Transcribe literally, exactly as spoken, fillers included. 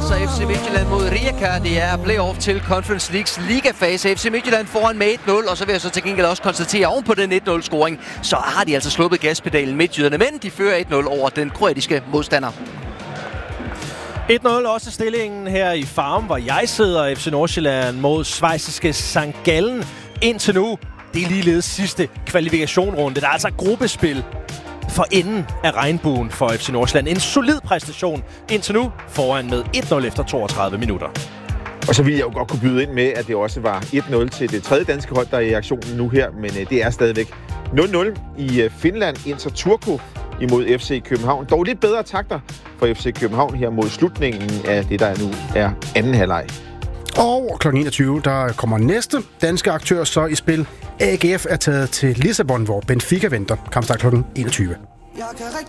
altså F C Midtjylland mod Rijeka. Det er playoff til Conference Leagues ligafase. F C Midtjylland foran med et nul, og så vil jeg så til gengæld også konstatere, oven på den et nul-scoring, så har de altså sluppet gaspedalen midtjyderne, men de fører et nul over den kroatiske modstander. et nul også stillingen her i Farum, hvor jeg sidder. F C Nordsjælland mod schweiziske Sankt Gallen. Indtil nu, det er ligeledes sidste kvalifikationrunde. Der er altså gruppespil for enden af regnbuen for F C Nordsjælland. En solid præstation indtil nu, foran med et nul efter toogtredive minutter. Og så vil jeg jo godt kunne byde ind med, at det også var et nul til det tredje danske hold, der er i aktionen nu her. Men det er stadigvæk nul nul i Finland. Inter Turku imod F C København. Dog lidt bedre takter for F C København her mod slutningen af det, der nu er anden halvleg. Og klokken enogtyve, der kommer næste danske aktør så i spil. A G F er taget til Lissabon, hvor Benfica venter. Kampstart klokken enogtyve.